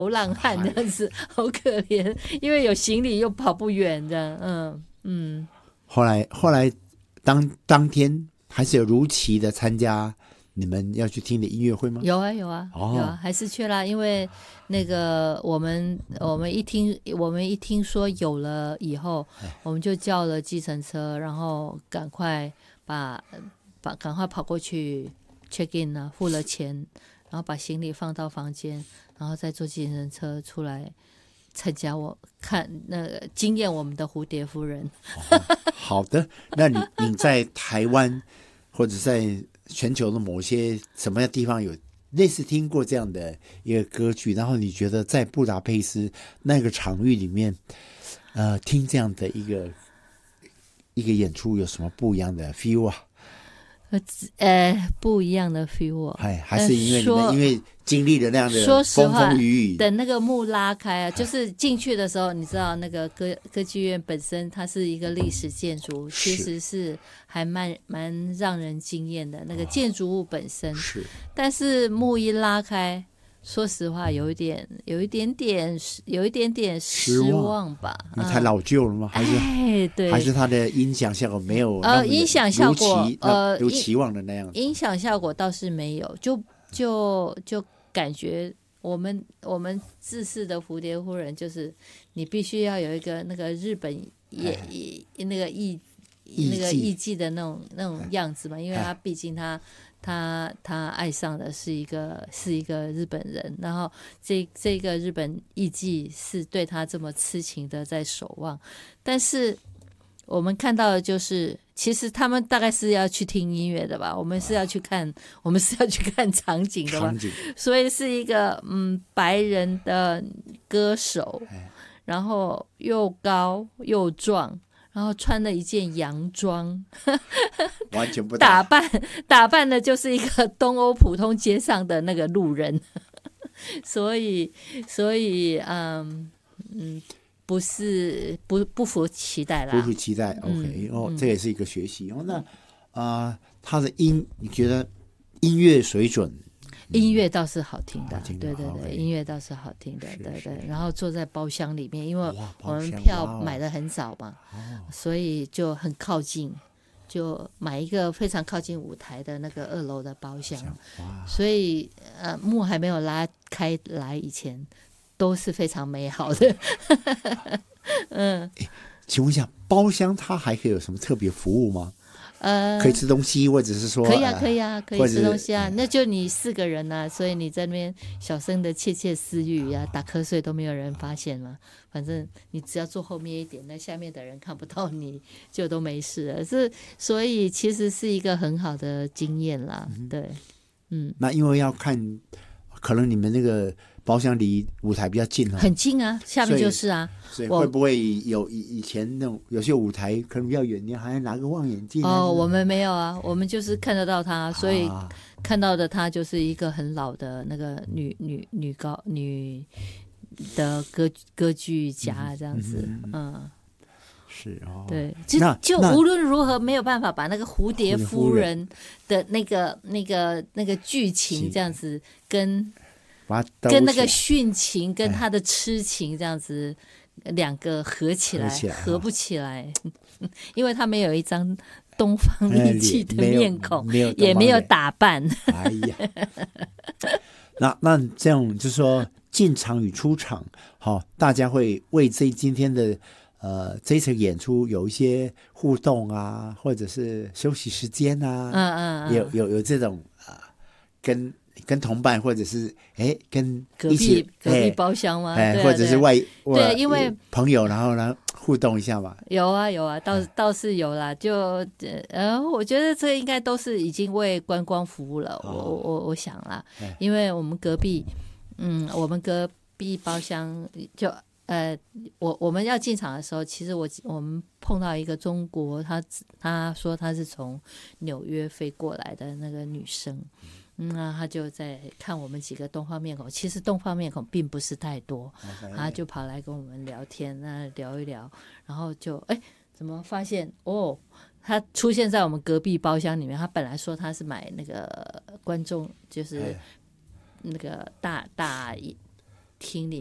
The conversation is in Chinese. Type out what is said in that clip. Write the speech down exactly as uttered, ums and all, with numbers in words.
流浪汉这样子，好可怜，因为有行李又跑不远的，嗯嗯。 后来后来当当天还是有如期的参加你们要去听的音乐会吗？ 有啊有啊、 哦、 有啊，还是去啦，因为那个我们我们一听我们一听说有了以后，我们就叫了计程车，然后赶快把把赶快跑过去 check in 啊，付了钱，然后把行李放到房间，然后再坐计程车出来参加我看那个惊艳我们的蝴蝶夫人。 哦、好的，那你你在台湾或者在全球的某些什么样的地方有类似听过这样的一个歌剧，然后你觉得在布达佩斯那个场域里面呃，听这样的一个一个演出有什么不一样的 feel 啊？ 呃，不一样的 feel 哦， 哎，还是因为你们因为经历了那样的说实风话， 风雨雨， 等那个幕拉开啊，就是进去的时候，你知道那个歌歌剧院本身它是一个历史建筑，其实是还蛮蛮让人惊艳的那个建筑物本身， 是， 但是幕一拉开，说实话有一点有一点点有一点点失望吧， 因为太老旧了吗？还是、 哎、对， 还是它的音响效果没有呃音响效果呃如期望的那样子？ 音响效果倒是没有，就就就感觉我们我们制式的蝴蝶夫人就是你必须要有一个那个日本也、哎、那个艺那个艺伎的那种那种样子嘛，因为他毕竟他他他爱上的是一个是一个日本人，然后这这个日本艺伎是对他这么痴情的在守望，但是我们看到的就是其实他们大概是要去听音乐的吧，我们是要去看我们是要去看场景的吧，所以是一个嗯白人的歌手，然后又高又壮，然后穿了一件洋装， 完全不打扮打扮的就是一个东欧普通街上的那个路人，所以所以嗯嗯。不是不不符期待啦， 不符期待。OK，、嗯、哦，这也是一个学习。哦，那啊、呃，他的音，你觉得音乐水准？ 音乐倒是好听的， 好听的对对对， okay， 音乐倒是好听的，对对。然后坐在包厢里面，因为我们票买的很早嘛，所以就很靠近，就买一个非常靠近舞台的那个二楼的包厢。所以呃，幕还没有拉开来以前。都是非常美好的。嗯， 请问一下，包厢它还可以有什么特别服务吗？ 呃， 可以吃东西，或者是说可以啊，可以啊，可以吃东西啊。那就你四个人啊，所以你在那边小声的窃窃私语啊，打瞌睡都没有人发现了。反正你只要坐后面一点，那下面的人看不到你，就都没事了。是，所以其实是一个很好的经验啦。嗯、对，嗯。 那因为要看，可能你们那个包厢离舞台比较近， 很近啊，下面就是啊。 所以会不会有以前那种有些舞台可能比较远，你还要拿个望远镜？ 哦，我们没有啊，我们就是看得到她，所以看到的她就是一个很老的那个女女女高女的歌歌剧家这样子，嗯。嗯嗯是哦， 对，就就无论如何没有办法把那个蝴蝶夫人的那个那个那个剧情这样子跟跟那个殉情跟他的痴情这样子两个合起来，合, 起来合不起来，哦、因为他没有一张东方丽气的面孔， 没有也没有打扮。 哎呀，那那这样就是说进场与出场，好、哦，大家会为这今天的。呃，这一场演出有一些互动啊，或者是休息时间啊， 嗯嗯嗯， 有有有这种啊、呃，跟跟同伴或者是哎跟隔壁隔壁包厢吗？ 哎，或者是外对，因为朋友，然后呢互动一下嘛。 有啊有啊，倒倒是有啦，就呃，我觉得这应该都是已经为观光服务了，哦、我我我想啦，因为我们隔壁，嗯，我们隔壁包厢就。呃，我我们要进场的时候，其实我我们碰到一个中国，他他说他是从纽约飞过来的那个女生，嗯，那他就在看我们几个东方面孔，其实东方面孔并不是太多， okay, 他就跑来跟我们聊天，那聊一聊，然后就哎，怎么发现哦，他出现在我们隔壁包厢里面，他本来说他是买那个观众，就是那个大大。 厅里。